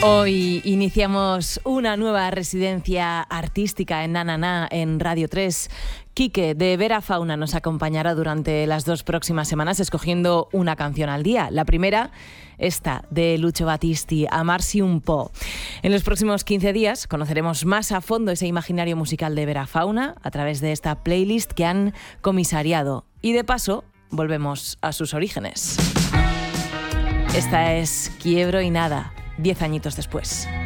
Hoy iniciamos una nueva residencia artística en Nananá, en Radio 3. Quique, de Vera Fauna, nos acompañará durante las 2 próximas semanas escogiendo una canción al día. La primera, esta, de Lucio Battisti, Amarsi un po'. En los próximos 15 días conoceremos más a fondo ese imaginario musical de Vera Fauna a través de esta playlist que han comisariado. Y de paso, volvemos a sus orígenes. Esta es Quiebro y Nada, 10 añitos después.